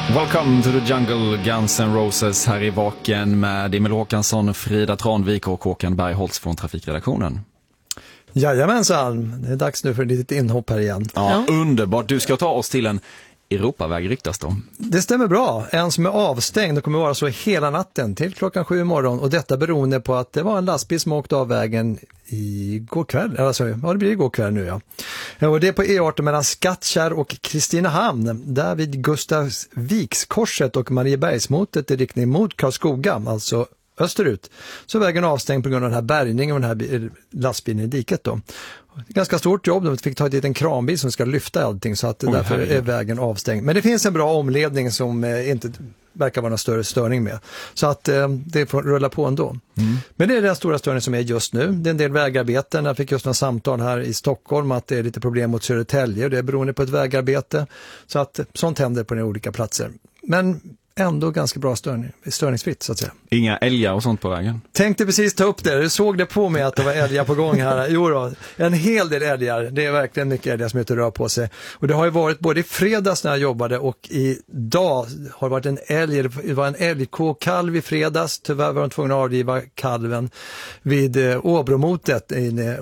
Welcome to the jungle, Guns N' Roses här i Vaken med Emil Håkansson, Frida Tranvik och Håkan Bergholtz från Trafikredaktionen. Jajamensan, det är dags nu för ett litet inhopp här igen. Ja, underbart. Du ska ta oss till en Europaväg ryktas då. Det stämmer bra. En som är avstängd och kommer vara så hela natten till klockan 7 imorgon. Och detta beroende på att det var en lastbil som åkte av vägen igår kväll. Det blir igår kväll nu ja. Och det är på E18 mellan Skattkärr och Kristinehamn. Där vid Gustavvikskorset och Mariebergsmotet i riktning mot Karlskoga, alltså österut, så är vägen avstängd på grund av den här bärgningen och den här lastbilen i diket då. Ganska stort jobb, de fick ta dit en kranbil som ska lyfta allting så att därför är vägen avstängd. Men det finns en bra omledning som inte verkar vara någon större störning med. Så att det får rulla på ändå. Men det är den stora störningen som är just nu. Det är en del vägarbeten. Jag fick just en samtal här i Stockholm att det är lite problem mot Södertälje och det är beroende på ett vägarbete. Så att sånt händer på några olika platser. Men ändå ganska bra störningsfritt så att säga. Inga älgar och sånt på vägen? Tänkte precis ta upp det. Du såg det på mig att det var älgar på gång här. Jo då, en hel del älgar. Det är verkligen mycket älgar som inte rör på sig. Och det har ju varit både i fredags när jag jobbade och idag har det varit en älg. Det var en älgkåkalv i fredags. Tyvärr var de tvungna att avliva kalven vid Åbromotet i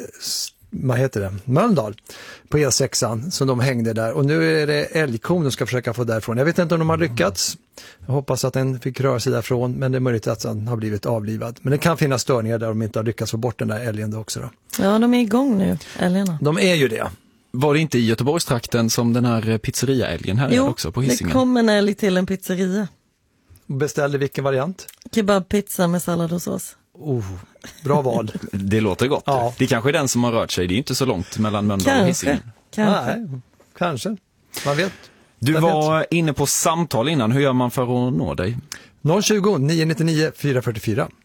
Mölndal på E6an som de hängde där och nu är det älgkon de ska försöka få därifrån. Jag vet inte om de har lyckats. Jag hoppas att den fick röra sig därifrån, men det är möjligt att den har blivit avlivad. Men det kan finnas störningar där de inte har lyckats få bort den där älgen också då. Ja, de är igång nu, älgarna. De är ju det. Var det inte i Göteborgstrakten som den här pizzeria-älgen här också på Hisingen? Jo, det kom en älg till en pizzeria. Beställde vilken variant? Kebabpizza med sallad och sås. Bra val. Det låter gott. Ja. Det kanske är den som har rört sig. Det är inte så långt mellan Mölndal och Hisingen. Kanske. Man vet. Du var inne på samtal innan. Hur gör man för att nå dig? 020 999 444.